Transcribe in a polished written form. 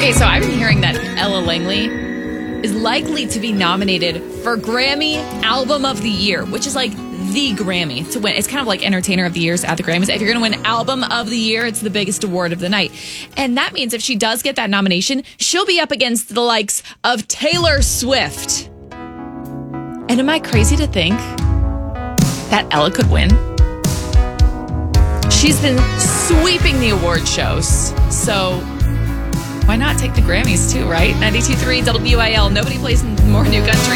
Okay, so I've been hearing that Ella Langley is likely to be nominated for Grammy Album of the Year, which is like the Grammy to win. It's kind of like Entertainer of the Year at the Grammys. If you're going to win Album of the Year, it's the biggest award of the night. And that means if she does get that nomination, she'll be up against the likes of Taylor Swift. And am I crazy to think that Ella could win? She's been sweeping the award shows, so why not take the Grammys too, right? 92.3 WIL. Nobody plays more new country.